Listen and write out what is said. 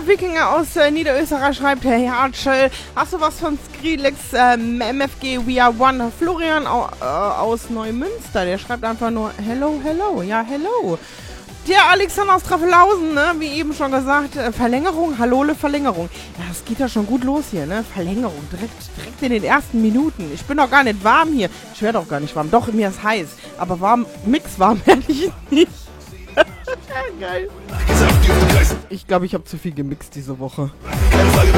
Wikinger aus Niederösterreich schreibt, Herr Hertschel, hast du was von Skrillex, MFG We Are One? Florian aus Neumünster, der schreibt einfach nur Hello, hello, ja, hello. Der Alexander aus Traffelhausen, ne, wie eben schon gesagt, Verlängerung, Hallole, Verlängerung. Ja, das geht ja schon gut los hier, ne, Verlängerung, direkt in den ersten Minuten. Ich bin doch gar nicht warm hier. Ich werde doch gar nicht warm. Doch, mir ist heiß. Aber warm, warm werde ich nicht. Geil. Ich glaube, ich habe zu viel gemixt diese Woche.